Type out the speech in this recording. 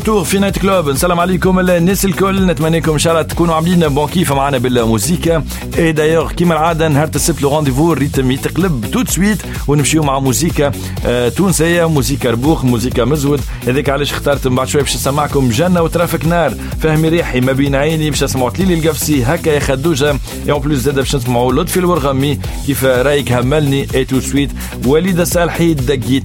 تور في نايت كلوب. نسلم عليكم الناس الكل، نتمنى لكم ان شاء الله تكونوا عاملين بون كيف معنا بالموسيقى. اي دايوغ كيما العاده نهار السبت لو رونديفو الريتم يتقلب تو سويت ونمشيو مع موسيقى تونسيه، موسيقى ربوخ، موسيقى مزود. هذاك علاش اخترت من بعد شويه باش نسمعكم جنه وترافيك نار، فهمي ريحي ما بين عيني، باش نسمعوا تليلي القفصي هكا يا خدوجه، اي اون بليس زاد باش نسمعوا لطفي الورغمي كيف رايك هملني اي تو سويت، وليد الصالحي دقيت